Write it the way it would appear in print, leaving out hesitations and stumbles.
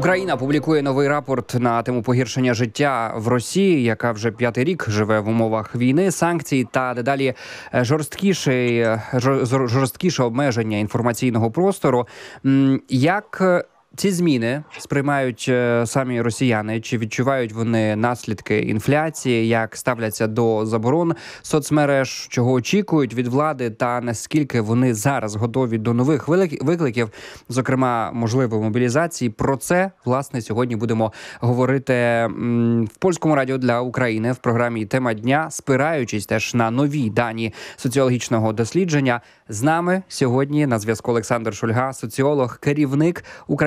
Україна публікує новий рапорт на тему погіршення життя в Росії, яка вже 5-й рік живе в умовах війни, санкцій та дедалі жорсткіше обмеження інформаційного простору. Як ці зміни сприймають самі росіяни? Чи відчувають вони наслідки інфляції? Як ставляться до заборон соцмереж? Чого очікують від влади? Та наскільки вони зараз готові до нових викликів, зокрема, можливої мобілізації? Про це, власне, сьогодні будемо говорити в Польському радіо для України в програмі «Тема дня», спираючись теж на нові дані соціологічного дослідження. З нами сьогодні на зв'язку Олександр Шульга, соціолог, керівник